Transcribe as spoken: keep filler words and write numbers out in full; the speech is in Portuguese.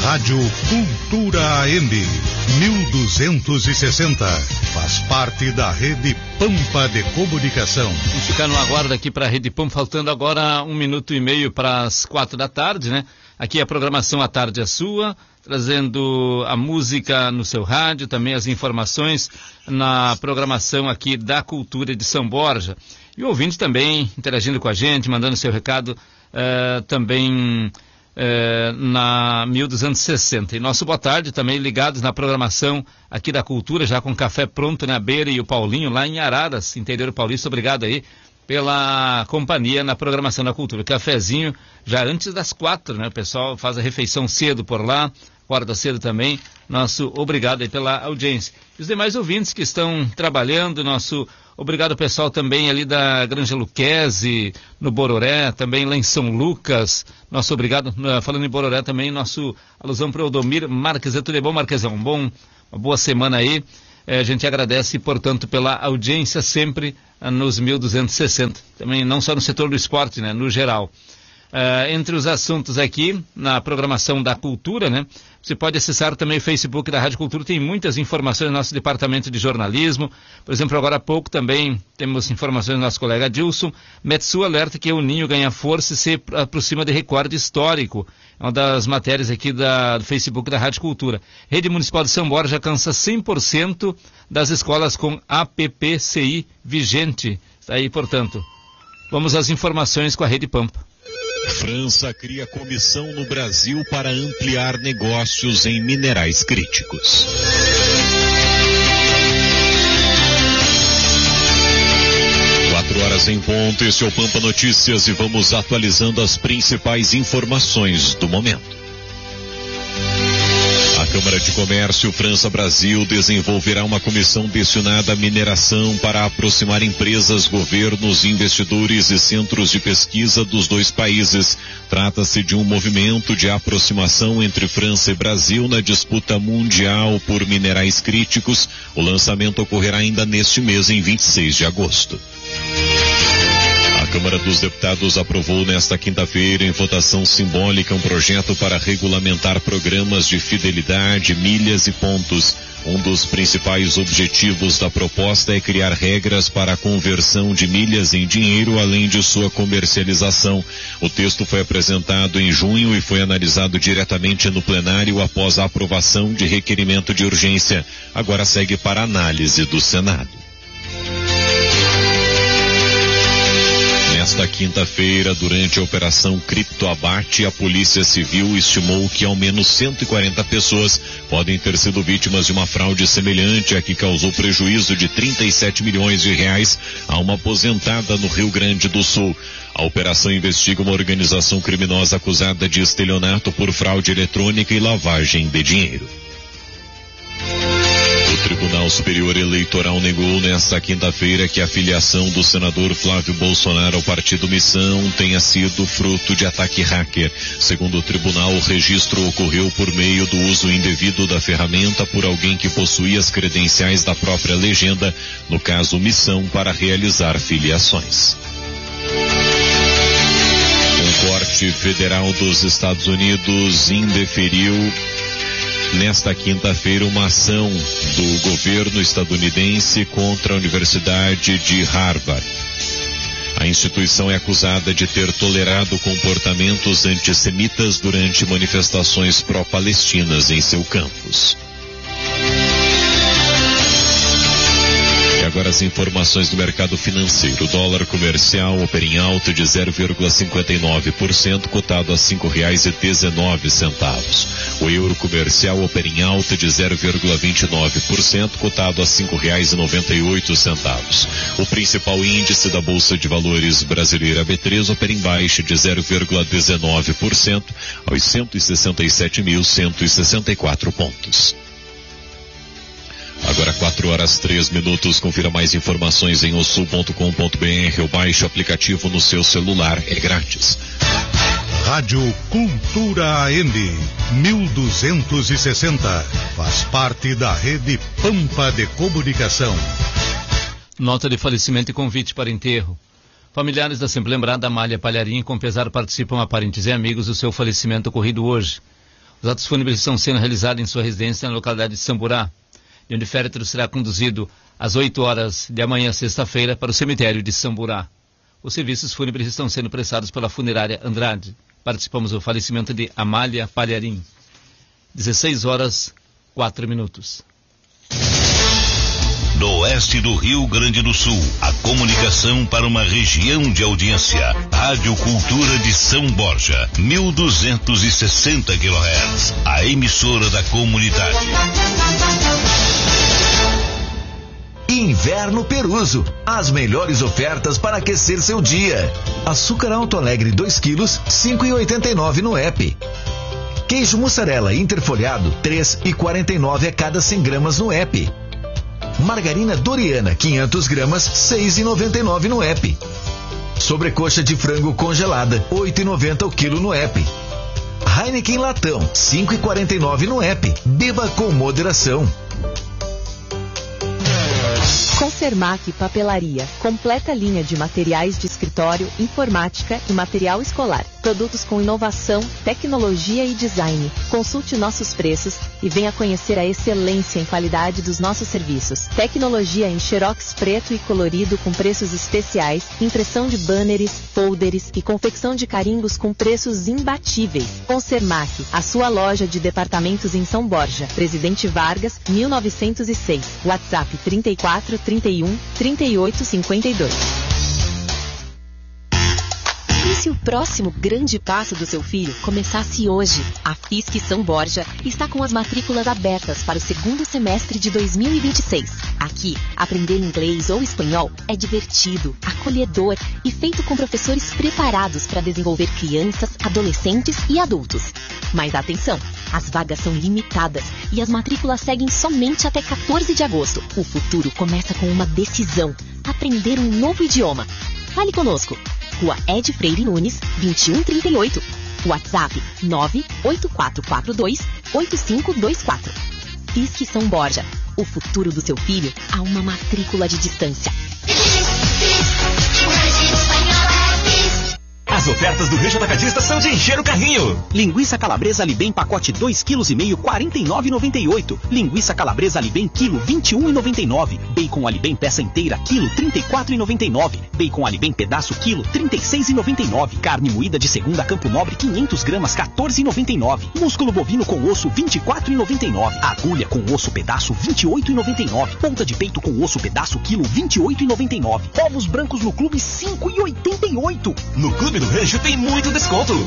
Rádio Cultura A M, mil duzentos e sessenta. Faz parte da Rede Pampa de Comunicação. Vamos ficar no aguardo aqui para a Rede Pampa, faltando agora um minuto e meio para as quatro da tarde, né? Aqui a programação à tarde é sua, trazendo a música no seu rádio, também as informações na programação aqui da Cultura de São Borja. E o ouvinte também interagindo com a gente, mandando seu recado uh, também uh, na mil duzentos e sessenta. E nosso boa tarde também ligados na programação aqui da Cultura, já com café pronto na Beira e o Paulinho lá em Araras, interior paulista. Obrigado aí pela companhia na programação da Cultura. Cafezinho já antes das quatro, né? O pessoal faz a refeição cedo por lá, acorda cedo também. Nosso obrigado aí pela audiência. E os demais ouvintes que estão trabalhando, nosso obrigado pessoal também ali da Granja Luquezzi, no Bororé, também lá em São Lucas. Nosso obrigado, falando em Bororé também, nosso alusão para o Odomir Marques. Tudo é bom, Marquesão? Bom, uma boa semana aí. É, a gente agradece, portanto, pela audiência sempre ah, nos mil duzentos e sessenta. Também não só no setor do esporte, né, no geral. Uh, entre os assuntos aqui, na programação da Cultura, né? Você pode acessar também o Facebook da Rádio Cultura, tem muitas informações no nosso departamento de jornalismo. Por exemplo, agora há pouco também temos informações do nosso colega Dilson. Metsu alerta que o Ninho ganha força e se aproxima de recorde histórico. É uma das matérias aqui da, do Facebook da Rádio Cultura. Rede Municipal de São Borja alcança cem por cento das escolas com A P P C I vigente. Está aí, portanto. Vamos às informações com a Rede Pampa. França cria comissão no Brasil para ampliar negócios em minerais críticos. Quatro horas em ponto, esse é o Pampa Notícias e vamos atualizando as principais informações do momento. A Câmara de Comércio França-Brasil desenvolverá uma comissão destinada à mineração para aproximar empresas, governos, investidores e centros de pesquisa dos dois países. Trata-se de um movimento de aproximação entre França e Brasil na disputa mundial por minerais críticos. O lançamento ocorrerá ainda neste mês, em vinte e seis de agosto. A Câmara dos Deputados aprovou nesta quinta-feira, em votação simbólica, um projeto para regulamentar programas de fidelidade, milhas e pontos. Um dos principais objetivos da proposta é criar regras para a conversão de milhas em dinheiro, além de sua comercialização. O texto foi apresentado em junho e foi analisado diretamente no plenário após a aprovação de requerimento de urgência. Agora segue para análise do Senado. Nesta quinta-feira, durante a Operação Criptoabate, a Polícia Civil estimou que ao menos cento e quarenta pessoas podem ter sido vítimas de uma fraude semelhante a que causou prejuízo de trinta e sete milhões de reais a uma aposentada no Rio Grande do Sul. A operação investiga uma organização criminosa acusada de estelionato por fraude eletrônica e lavagem de dinheiro. O Tribunal Superior Eleitoral negou nesta quinta-feira que a filiação do senador Flávio Bolsonaro ao partido Missão tenha sido fruto de ataque hacker. Segundo o tribunal, o registro ocorreu por meio do uso indevido da ferramenta por alguém que possuía as credenciais da própria legenda, no caso Missão, para realizar filiações. Um corte federal dos Estados Unidos indeferiu nesta quinta-feira uma ação do governo estadunidense contra a Universidade de Harvard. A instituição é acusada de ter tolerado comportamentos antissemitas durante manifestações pró-palestinas em seu campus. E agora as informações do mercado financeiro. O dólar comercial opera em alta de zero vírgula cinquenta e nove por cento, cotado a cinco reais e dezenove centavos. O euro comercial opera em alta de zero vírgula vinte e nove por cento, cotado a cinco reais e noventa e oito centavos. O principal índice da Bolsa de Valores brasileira B três opera em baixa de zero vírgula dezenove por cento aos cento e sessenta e sete mil cento e sessenta e quatro pontos. Agora quatro horas três minutos, confira mais informações em osul ponto com ponto br ou baixe o aplicativo no seu celular, é grátis. Rádio Cultura A M, mil duzentos e sessenta, faz parte da Rede Pampa de Comunicação. Nota de falecimento e convite para enterro. Familiares da sempre lembrada Amália Palharim, com pesar participam a parentes e amigos do seu falecimento ocorrido hoje. Os atos fúnebres estão sendo realizados em sua residência na localidade de Samburá, de onde o féretro será conduzido às oito horas de amanhã, sexta-feira, para o cemitério de Samburá. Os serviços fúnebres estão sendo prestados pela funerária Andrade. Participamos do falecimento de Amália Palharim. dezesseis horas, quatro minutos. Do oeste do Rio Grande do Sul, a comunicação para uma região de audiência. Rádio Cultura de São Borja, mil duzentos e sessenta quilohertz, a emissora da comunidade. Inverno Peruso, as melhores ofertas para aquecer seu dia. Açúcar Alto Alegre dois quilos, cinco reais e oitenta e nove no app. Queijo mussarela interfolhado, três reais e quarenta e nove a cada cem gramas no app. Margarina Doriana, quinhentas gramas, seis reais e noventa e nove no app. Sobrecoxa de frango congelada, oito reais e noventa o quilo no app. Heineken Latão, cinco reais e quarenta e nove no app. Beba com moderação. Consermac Papelaria, completa linha de materiais de escritório, informática e material escolar. Produtos com inovação, tecnologia e design. Consulte nossos preços e venha conhecer a excelência em qualidade dos nossos serviços. Tecnologia em xerox preto e colorido com preços especiais, impressão de banners, folders e confecção de carimbos com preços imbatíveis. Consermac, a sua loja de departamentos em São Borja. Presidente Vargas, mil novecentos e seis. WhatsApp trinta e quatro, trinta e um, trinta e oito, cinquenta e dois. E se o próximo grande passo do seu filho começasse hoje? A F I S C São Borja está com as matrículas abertas para o segundo semestre de dois mil e vinte e seis. Aqui, aprender inglês ou espanhol é divertido, acolhedor e feito com professores preparados para desenvolver crianças, adolescentes e adultos. Mas atenção, as vagas são limitadas e as matrículas seguem somente até quatorze de agosto. O futuro começa com uma decisão: aprender um novo idioma. Fale conosco. Rua Ed Freire Nunes, vinte e um trinta e oito. WhatsApp nove oito quatro quatro dois, oito cinco dois quatro. F I S C São Borja. O futuro do seu filho a uma matrícula de distância. As ofertas do Rancho Atacadista são de encher o carrinho. Linguiça calabresa Alibem pacote dois quilos e meio, quarenta e nove reais e noventa e oito. Linguiça calabresa Alibem quilo, vinte e um reais e noventa e nove. Bacon Alibem peça inteira quilo, trinta e quatro reais e noventa e nove. Bacon Alibem pedaço quilo, trinta e seis reais e noventa e nove. Carne moída de segunda Campo Nobre quinhentas gramas, quatorze reais e noventa e nove. Músculo bovino com osso, vinte e quatro reais e noventa e nove. Agulha com osso pedaço, vinte e oito reais e noventa e nove. Ponta de peito com osso pedaço quilo, vinte e oito reais e noventa e nove. Ovos brancos no clube, cinco reais e oitenta e oito. No Clube do Rancho tem muito desconto.